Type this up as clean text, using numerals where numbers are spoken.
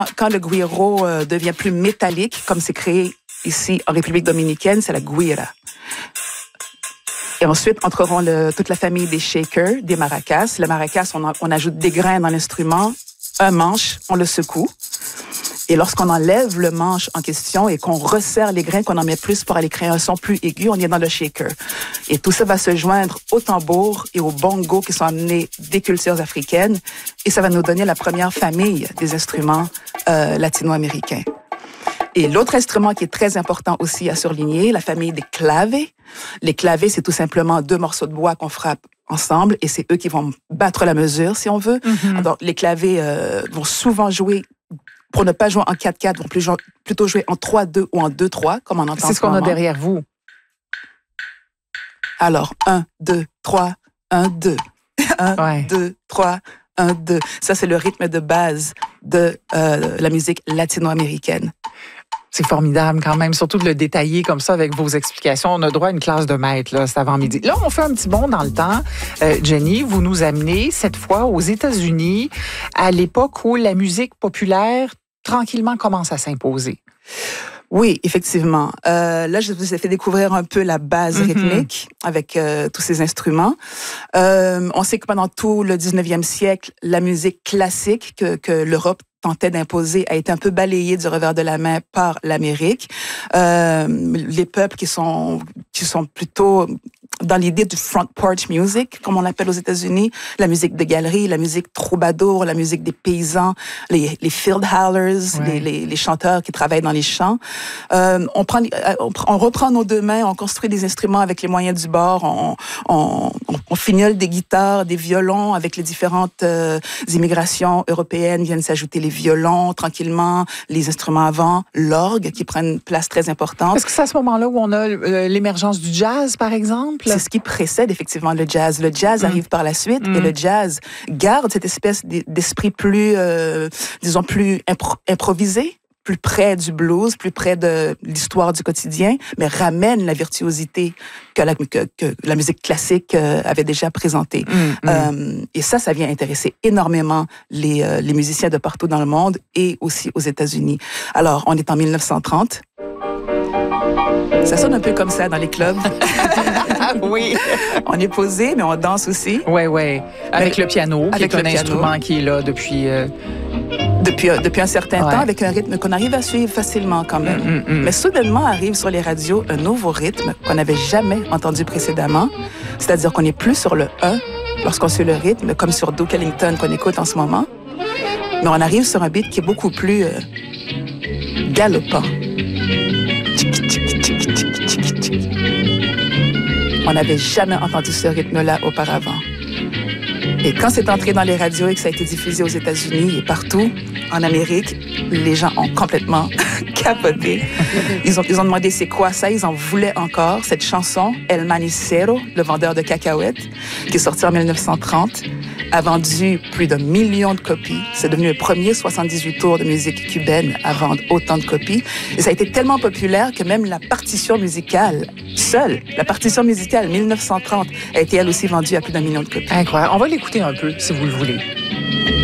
Quand le güiro devient plus métallique, comme c'est créé ici en République dominicaine, c'est la güira. Et ensuite, entreront toute la famille des shakers, des maracas. Le maracas, on ajoute des grains dans l'instrument, un manche, on le secoue. Et lorsqu'on enlève le manche en question et qu'on resserre les grains, qu'on en met plus pour aller créer un son plus aigu, on est dans le shaker. Et tout ça va se joindre au tambour et au bongo qui sont amenés des cultures africaines. Et ça va nous donner la première famille des instruments latino-américains. Et l'autre instrument qui est très important aussi à surligner, la famille des clavés. Les clavés, c'est tout simplement deux morceaux de bois qu'on frappe ensemble et c'est eux qui vont battre la mesure, si on veut. Mm-hmm. Donc, les clavés vont souvent jouer, pour ne pas jouer en 4-4, vont plutôt jouer en 3-2 ou en 2-3, comme on entend. C'est ce qu'on a derrière vous. Alors, 1, 2, 3, 1, 2. 1, 2, 3, 1, 2. Ça, c'est le rythme de base de la musique latino-américaine. C'est formidable quand même, surtout de le détailler comme ça avec vos explications. On a droit à une classe de maître, là, cet avant-midi. Là, on fait un petit bond dans le temps. Jenny, vous nous amenez cette fois aux États-Unis, à l'époque où la musique populaire, tranquillement, commence à s'imposer. Oui, effectivement. Là, je vous ai fait découvrir un peu la base rythmique avec tous ces instruments. On sait que pendant tout le 19e siècle, la musique classique que l'Europe tentait d'imposer a été un peu balayée du revers de la main par l'Amérique. Les peuples qui sont plutôt dans l'idée du front porch music, comme on l'appelle aux États-Unis, la musique de galerie, la musique troubadour, la musique des paysans, les field howlers, ouais. les chanteurs qui travaillent dans les champs. On reprend nos deux mains, on construit des instruments avec les moyens du bord, on fignole des guitares, des violons avec les différentes immigrations européennes, viennent s'ajouter les violons tranquillement, les instruments avant, l'orgue qui prennent une place très importante. Est-ce que c'est à ce moment-là où on a l'émergence du jazz, par exemple? C'est ce qui précède effectivement le jazz. Le jazz arrive par la suite et le jazz garde cette espèce d'esprit plus, disons, plus improvisé, plus près du blues, plus près de l'histoire du quotidien, mais ramène la virtuosité que la musique classique avait déjà présentée. Et ça vient intéresser énormément les musiciens de partout dans le monde et aussi aux États-Unis. Alors, on est en 1930. Ça sonne un peu comme ça dans les clubs. Oui. On est posé, mais on danse aussi. Oui, oui. Avec le piano, qui est un instrument qui est là depuis un certain temps, avec un rythme qu'on arrive à suivre facilement quand même. Mais soudainement arrive sur les radios un nouveau rythme qu'on n'avait jamais entendu précédemment. C'est-à-dire qu'on n'est plus sur le 1 lorsqu'on suit le rythme, comme sur Duke Ellington qu'on écoute en ce moment. Mais on arrive sur un beat qui est beaucoup plus galopant. On n'avait jamais entendu ce rythme-là auparavant. Et quand c'est entré dans les radios et que ça a été diffusé aux États-Unis et partout en Amérique, les gens ont complètement capoté. Ils ont demandé c'est quoi ça, ils en voulaient encore. Cette chanson, El Manicero, le vendeur de cacahuètes, qui est sorti en 1930, a vendu plus d'1 million de copies. C'est devenu le premier 78 tours de musique cubaine à vendre autant de copies. Et ça a été tellement populaire que même la partition musicale, la partition musicale 1930, a été elle aussi vendue à plus d'1 million de copies. Incroyable. On va l'écouter un peu, si vous le voulez.